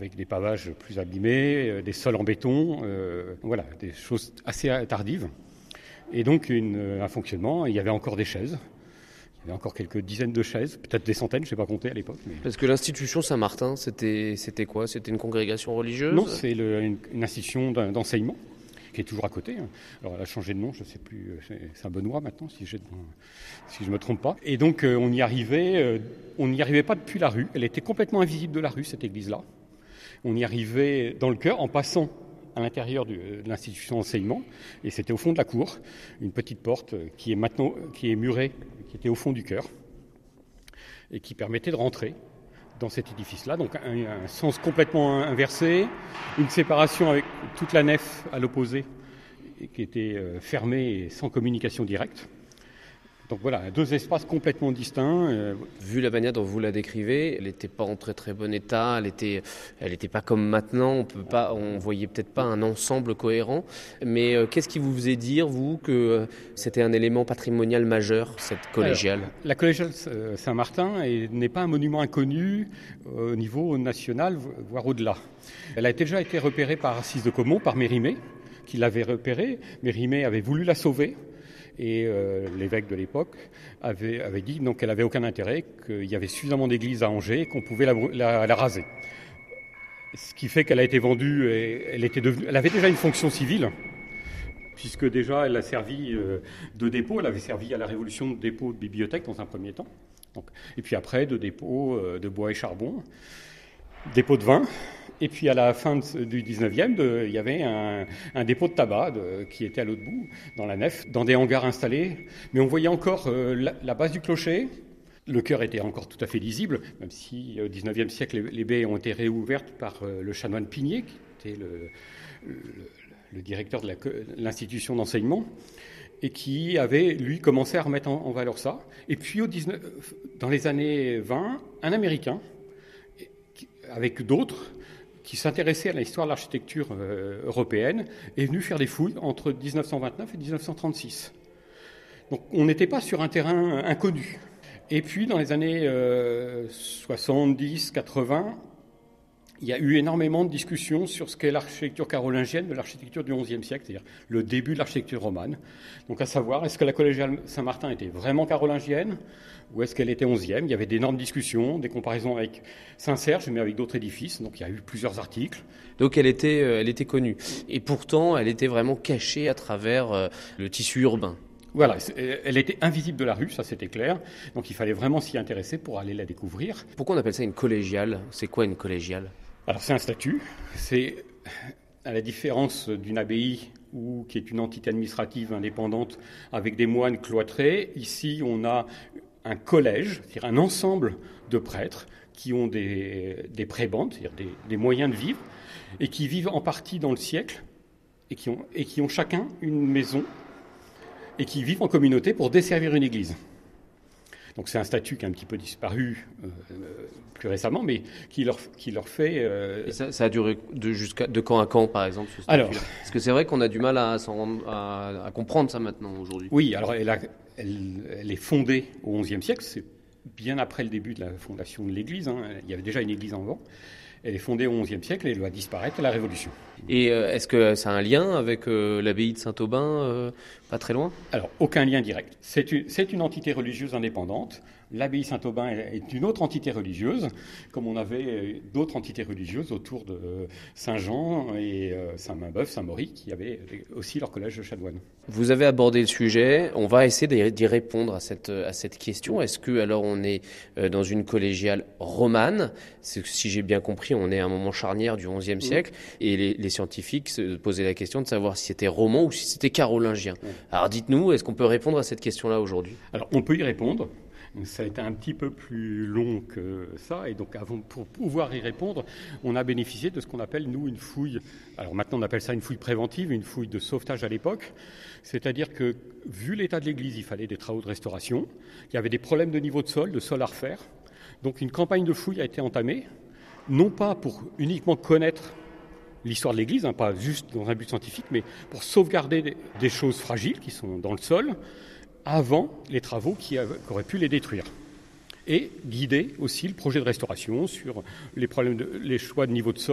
avec des pavages plus abîmés, des sols en béton, voilà, des choses assez tardives. Et donc un fonctionnement, il y avait encore des chaises. Il y avait encore quelques dizaines de chaises, peut-être des centaines, je ne sais pas compter à l'époque. Mais... Parce que l'institution Saint-Martin, c'était quoi? C'était une congrégation religieuse? Non, c'est une institution d'enseignement qui est toujours à côté. Alors elle a changé de nom, je ne sais plus, c'est Saint-Benoît maintenant, si je ne me trompe pas. Et donc on n'y arrivait pas depuis la rue. Elle était complètement invisible de la rue, cette église-là. On y arrivait dans le chœur en passant à l'intérieur de l'institution d'enseignement, et c'était au fond de la cour, une petite porte qui est murée, qui était au fond du chœur, et qui permettait de rentrer dans cet édifice-là. Donc un sens complètement inversé, une séparation avec toute la nef à l'opposé, qui était fermée et sans communication directe. Donc voilà, deux espaces complètement distincts. Vu la manière dont vous la décrivez, elle n'était pas en très très bon état, elle était pas comme maintenant, on voyait peut-être pas un ensemble cohérent. Mais qu'est-ce qui vous faisait dire, vous, que c'était un élément patrimonial majeur, cette collégiale? Alors, la collégiale Saint-Martin n'est pas un monument inconnu au niveau national, voire au-delà. Elle a déjà été repérée par Assise de Caumont, par Mérimée, qui l'avait repérée. Mérimée avait voulu la sauver. Et l'évêque de l'époque avait dit qu'elle n'avait aucun intérêt, qu'il y avait suffisamment d'églises à Angers et qu'on pouvait la raser. Ce qui fait qu'elle a été vendue, et elle avait déjà une fonction civile, puisque déjà elle a servi de dépôt, elle avait servi à la Révolution de dépôt de bibliothèque dans un premier temps, et puis après de dépôt de bois et charbon, dépôt de vin. Et puis à la fin du 19e, il y avait un dépôt de tabac qui était à l'autre bout, dans la nef, dans des hangars installés. Mais on voyait encore la base du clocher. Le chœur était encore tout à fait lisible, même si au 19e siècle, les baies ont été réouvertes par le chanoine Pigné, qui était le directeur de l'institution d'enseignement, et qui avait, lui, commencé à remettre en valeur ça. Et puis dans les années 20, un Américain, avec d'autres, qui s'intéressait à l'histoire de l'architecture européenne, est venu faire des fouilles entre 1929 et 1936. Donc on n'était pas sur un terrain inconnu. Et puis dans les années 70-80, il y a eu énormément de discussions sur ce qu'est l'architecture carolingienne de l'architecture du XIe siècle, c'est-à-dire le début de l'architecture romane. Donc à savoir, est-ce que la collégiale Saint-Martin était vraiment carolingienne ou est-ce qu'elle était XIe? Il y avait d'énormes discussions, des comparaisons avec Saint-Serge, mais avec d'autres édifices. Donc il y a eu plusieurs articles. Donc elle était connue. Et pourtant, elle était vraiment cachée à travers le tissu urbain. Voilà, elle était invisible de la rue, ça c'était clair. Donc il fallait vraiment s'y intéresser pour aller la découvrir. Pourquoi on appelle ça une collégiale? C'est quoi une collégiale? Alors c'est un statut, c'est à la différence d'une abbaye qui est une entité administrative indépendante avec des moines cloîtrés. Ici on a un collège, c'est-à-dire un ensemble de prêtres qui ont des prébendes, c'est-à-dire des moyens de vivre, et qui vivent en partie dans le siècle, et qui ont chacun une maison, et qui vivent en communauté pour desservir une église. Donc c'est un statut qui a un petit peu disparu plus récemment, mais qui leur fait... Et ça a duré de quand à quand, par exemple, ce statut-là? Parce que c'est vrai qu'on a du mal à comprendre ça maintenant, aujourd'hui. Oui, alors elle est fondée au XIe siècle, c'est bien après le début de la fondation de l'Église, il y avait déjà une église avant. Elle est fondée au XIe siècle et elle va disparaître à la Révolution. Et est-ce que ça a un lien avec l'abbaye de Saint-Aubin, pas très loin? Alors, aucun lien direct. C'est une entité religieuse indépendante. L'abbaye Saint-Aubin est une autre entité religieuse, comme on avait d'autres entités religieuses autour de Saint-Jean et Saint-Mabeuf, Saint-Maury, qui avaient aussi leur collège de chanoines. Vous avez abordé le sujet, on va essayer d'y répondre à cette question. Est-ce que alors on est dans une collégiale romane? Si j'ai bien compris, on est à un moment charnière du XIe siècle, et les scientifiques se posaient la question de savoir si c'était roman ou si c'était carolingien. Alors dites-nous, est-ce qu'on peut répondre à cette question-là aujourd'hui? Alors on peut y répondre. Ça a été un petit peu plus long que ça, et donc pour pouvoir y répondre, on a bénéficié de ce qu'on appelle, nous, une fouille. Alors maintenant, on appelle ça une fouille préventive, une fouille de sauvetage à l'époque. C'est-à-dire que, vu l'état de l'église, il fallait des travaux de restauration. Il y avait des problèmes de niveau de sol à refaire. Donc une campagne de fouille a été entamée, non pas pour uniquement connaître l'histoire de l'église, pas juste dans un but scientifique, mais pour sauvegarder des choses fragiles qui sont dans le sol, avant les travaux qui auraient pu les détruire. Et guider aussi le projet de restauration sur les choix de niveau de sol